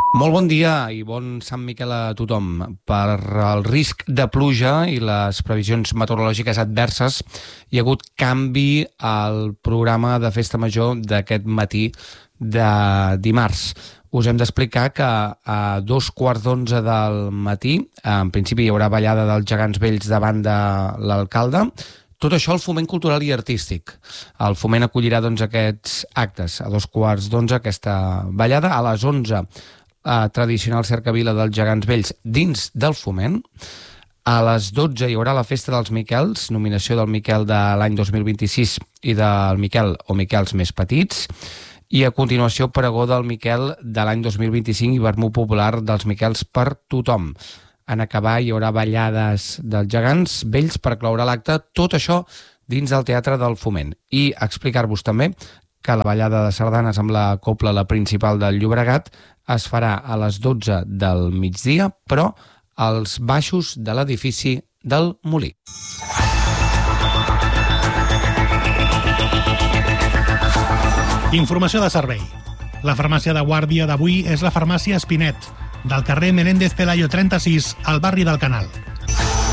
Molt bon dia i bon Sant Miquel a tothom. Per el risc de pluja i les previsions meteorològiques adverses, hi ha hagut canvi al programa de Festa Major d'aquest matí de dimarts. Us hem d'explicar que a 11:15 del matí, en principi hi haurà ballada dels Gegants Vells davant de l'alcalde. Tot això al Foment Cultural i Artístic. El Foment acollirà aquests actes. A 11:15 aquesta ballada. A les 11 tradicional cercavila dels Gegants Vells dins del Foment. A les 12 hi haurà la Festa dels Miquels, nominació del Miquel de l'any 2026 i del Miquel o Miquels més petits, i a continuació pregó del Miquel de l'any 2025 i vermut popular dels Miquels per tothom. En acabar hi haurà ballades dels Gegants Vells per cloure l'acte, tot això dins del Teatre del Foment. I explicar-vos també que la ballada de sardanes amb la cobla La Principal del Llobregat es farà a les 12 del migdia, però als baixos de l'edifici del Molí. Informació de servei. La farmàcia de guàrdia d'avui és la farmàcia Espinet, del carrer Menéndez Pelayo 36, al barri del Canal.